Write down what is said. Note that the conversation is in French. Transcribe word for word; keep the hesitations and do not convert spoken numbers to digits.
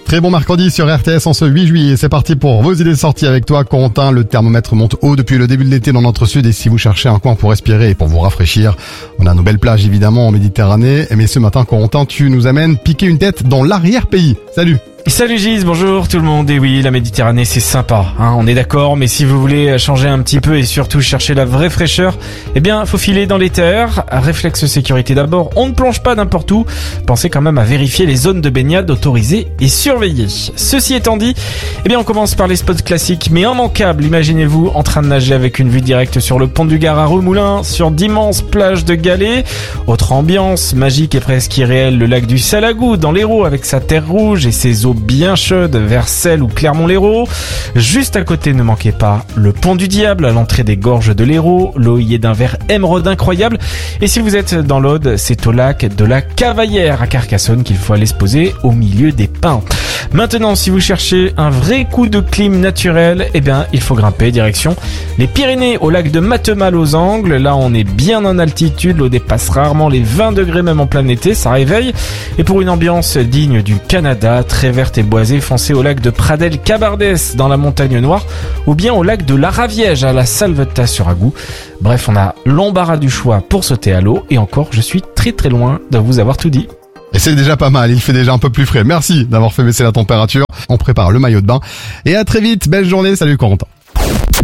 Très bon mercredi sur R T S en ce huit juillet. C'est parti pour vos idées sorties avec toi, Corentin. Le thermomètre monte haut depuis le début de l'été dans notre sud et si vous cherchez un coin pour respirer et pour vous rafraîchir, on a nos belles plages évidemment en Méditerranée. Mais ce matin, Corentin, tu nous amènes piquer une tête dans l'arrière-pays. Salut! Salut Gis, bonjour tout le monde. Et oui, la Méditerranée c'est sympa, hein, on est d'accord, mais si vous voulez changer un petit peu et surtout chercher la vraie fraîcheur, eh bien faut filer dans les terres. Réflexe sécurité d'abord, on ne plonge pas n'importe où. Pensez quand même à vérifier les zones de baignade autorisées et surveillées. Ceci étant dit, eh bien on commence par les spots classiques mais immanquables. Imaginez-vous en train de nager avec une vue directe sur le pont du Gard à Remoulins, sur d'immenses plages de galets. Autre ambiance magique et presque irréelle, le lac du Salagou dans l'Hérault avec sa terre rouge et ses eaux bien chaude vers Celles ou Clermont-Lérault. Juste à côté, ne manquez pas le pont du Diable à l'entrée des gorges de l'Hérault. L'eau y est d'un vert émeraude incroyable. Et si vous êtes dans l'Aude, c'est au lac de la Cavaillère à Carcassonne qu'il faut aller se poser au milieu des pins. Maintenant, si vous cherchez un vrai coup de clim naturel, eh bien, il faut grimper direction les Pyrénées au lac de Matemal aux Angles. Là, on est bien en altitude. L'eau dépasse rarement les vingt degrés même en plein été. Ça réveille. Et pour une ambiance digne du Canada, très verte et boisée, foncez au lac de Pradel-Cabardès dans la Montagne Noire ou bien au lac de l'Araviège à la Salvetat-sur-Agou. Bref, on a l'embarras du choix pour sauter à l'eau et encore, je suis très très loin de vous avoir tout dit. Et c'est déjà pas mal, il fait déjà un peu plus frais. Merci d'avoir fait baisser la température. On prépare le maillot de bain. Et à très vite, belle journée, salut Corentin.